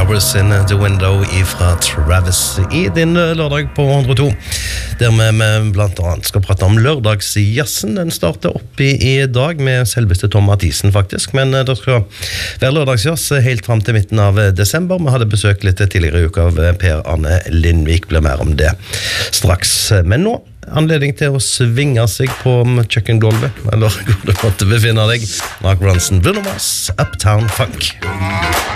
Flowers in the Window ifra Travis I din lørdag på 102, der vi blant annet skal prate om lørdagsjazzen. Den starter opp I dag med selveste Tom Mathisen faktisk, men det skal være lørdagsjazz helt frem til midten av desember. Vi hadde besøkt litt tidligere I uka av Per Arne Lindvik, blir mer om det straks. Men nå anledning til å svinge seg på kjøkkengolvet, eller hvor du måtte befinne deg. Mark Ronson, Bruno Mars, Uptown Funk.